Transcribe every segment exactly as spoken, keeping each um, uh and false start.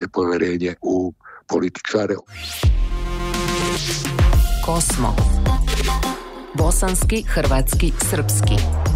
nepovjerenje u političare. Kosmo. Bosanski, hrvatski, srpski.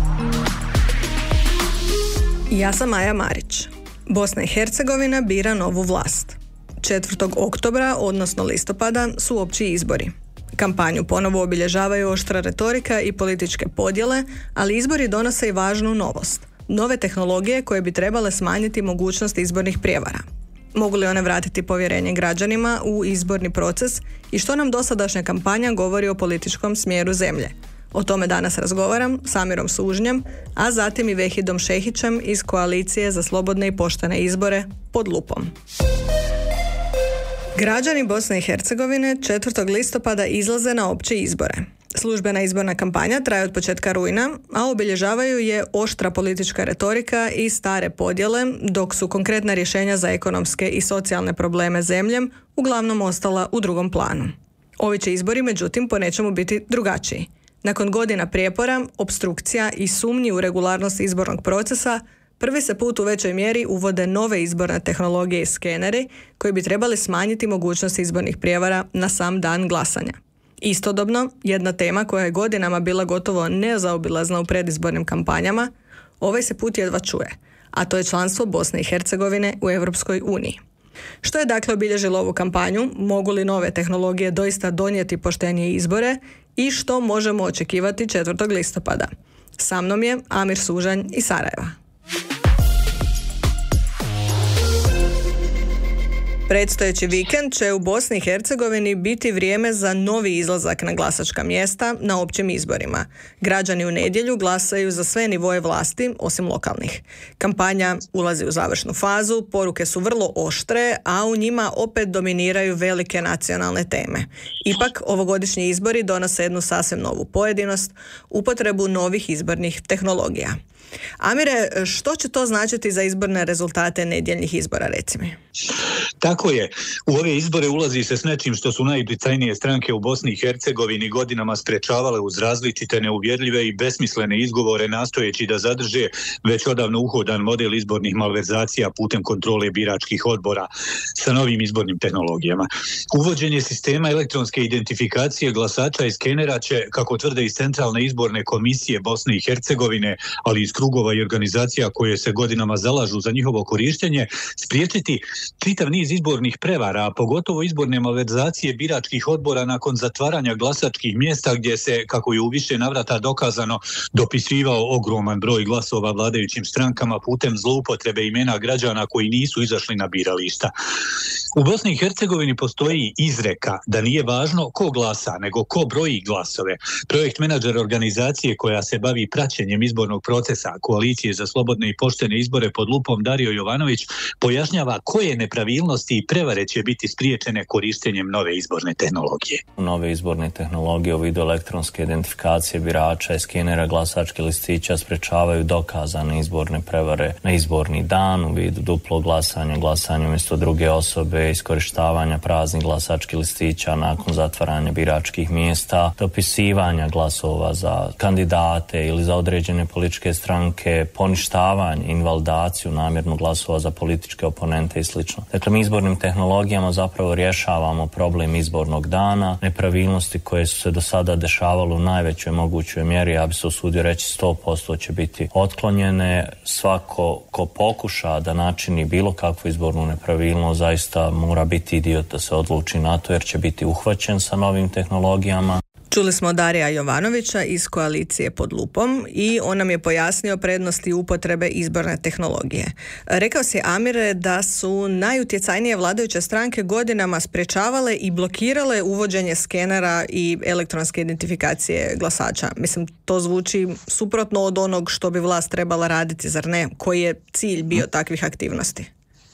Ja sam Maja Marić. Bosna i Hercegovina bira novu vlast. četvrtog oktobra, odnosno listopada, su opći izbori. Kampanju ponovo obilježavaju oštra retorika i političke podjele, ali izbori donose i važnu novost. Nove tehnologije koje bi trebale smanjiti mogućnost izbornih prijevara. Mogu li one vratiti povjerenje građanima u izborni proces i što nam dosadašnja kampanja govori o političkom smjeru zemlje? O tome danas razgovaram s Amirom Sužnjem, a zatim i Vehidom Šehićem iz Koalicije za slobodne i poštene izbore Pod lupom. Građani Bosne i Hercegovine četvrtog listopada izlaze na opće izbore. Službena izborna kampanja traje od početka rujna, a obilježavaju je oštra politička retorika i stare podjele, dok su konkretna rješenja za ekonomske i socijalne probleme zemljem uglavnom ostala u drugom planu. Ovi će izbori, međutim, po nečemu biti drugačiji. Nakon godina prijepora, opstrukcija i sumnji u regularnost izbornog procesa, prvi se put u većoj mjeri uvode nove izborne tehnologije i skeneri koji bi trebali smanjiti mogućnost izbornih prijevara na sam dan glasanja. Istodobno, jedna tema koja je godinama bila gotovo nezaobilazna u predizbornim kampanjama, ovaj se put jedva čuje, a to je članstvo Bosne i Hercegovine u Europskoj uniji. Što je dakle obilježilo ovu kampanju? Mogu li nove tehnologije doista donijeti poštenije izbore i što možemo očekivati četvrtog listopada? Sa mnom je Amir Sužanj iz Sarajeva. Predstojeći vikend će u Bosni i Hercegovini biti vrijeme za novi izlazak na glasačka mjesta na općim izborima. Građani u nedjelju glasaju za sve nivoje vlasti, osim lokalnih. Kampanja ulazi u završnu fazu, poruke su vrlo oštre, a u njima opet dominiraju velike nacionalne teme. Ipak, ovogodišnji izbori donose jednu sasvim novu pojedinost, upotrebu novih izbornih tehnologija. Amire, što će to značiti za izborne rezultate nedjeljnih izbora, reci mi? Tako je. U ove izbore ulazi se s nečim što su najutjecajnije stranke u Bosni i Hercegovini godinama sprečavale uz različite neuvjerljive i besmislene izgovore, nastojeći da zadrže već odavno uhodan model izbornih malverzacija putem kontrole biračkih odbora sa novim izbornim tehnologijama. Uvođenje sistema elektronske identifikacije glasača i skenera će, kako tvrde iz Centralne izborne komisije Bosne i Hercegovine, ali iz krugova i organizacija koje se godinama zalažu za njihovo korištenje, spriječiti čitav niz izbornih prevara, a pogotovo izborne malverzacije biračkih odbora nakon zatvaranja glasačkih mjesta gdje se, kako je u više navrata dokazano, dopisivao ogroman broj glasova vladajućim strankama putem zloupotrebe imena građana koji nisu izašli na birališta. U Bosni i Hercegovini postoji izreka da nije važno ko glasa, nego ko broji glasove. Projekt menadžer organizacije koja se bavi praćenjem izbornog procesa Koalicije za slobodne i poštene izbore Pod lupom, Dario Jovanović, pojašnjava koje nepravilnosti i prevare će biti spriječene korištenjem nove izborne tehnologije. Nove izborne tehnologije u vidu elektronske identifikacije birača i skenera glasačkih listića sprečavaju dokazane izborne prevare na izborni dan u vidu duplo glasanja, glasanja umjesto druge osobe, iskorištavanja praznih glasačkih listića nakon zatvaranja biračkih mjesta, dopisivanja glasova za kandidate ili za određene političke stranke, poništavanje, invalidaciju, namjernu glasova za političke oponente i slično. Dakle, mi izbornim tehnologijama zapravo rješavamo problem izbornog dana, nepravilnosti koje su se do sada dešavale u najvećoj mogućoj mjeri, ja bi se usudio reći sto posto će biti otklonjene. Svako ko pokuša da načini bilo kakvu izbornu nepravilnost zaista mora biti idiot da se odluči na to jer će biti uhvaćen sa novim tehnologijama. Čuli smo Darija Jovanovića iz Koalicije Pod lupom i on nam je pojasnio prednosti upotrebe izborne tehnologije. Rekao si, Amire, da su najutjecajnije vladajuće stranke godinama sprečavale i blokirale uvođenje skenera i elektronske identifikacije glasača. Mislim, to zvuči suprotno od onog što bi vlast trebala raditi, zar ne? Koji je cilj bio takvih aktivnosti?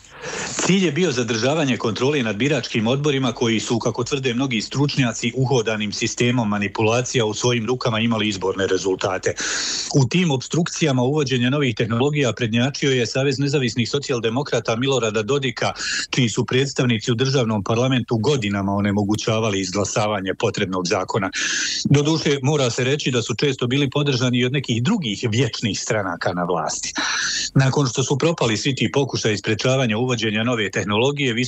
Cilj je bio zadržavanje kontrole nad biračkim odborima koji su, kako tvrde mnogi stručnjaci, uhodanim sistemom manipulacija u svojim rukama imali izborne rezultate. U tim opstrukcijama uvođenja novih tehnologija prednjačio je Savez nezavisnih socijaldemokrata Milorada Dodika, čiji su predstavnici u državnom parlamentu godinama onemogućavali izglasavanje potrebnog zakona. Doduše, mora se reći da su često bili podržani i od nekih drugih vječnih stranaka na vlasti. Nakon što su propali svi ti pokušaji sprečavanja uvođenja nove tehnologije,